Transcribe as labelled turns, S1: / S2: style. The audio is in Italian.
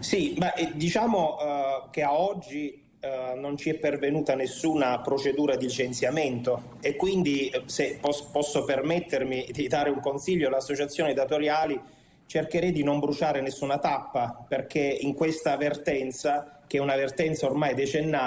S1: Sì, diciamo che a oggi non ci è pervenuta nessuna procedura di licenziamento e quindi se posso permettermi di dare un consiglio alle associazioni datoriali, cercherei di non bruciare nessuna tappa perché in questa vertenza, che è una vertenza ormai decennale,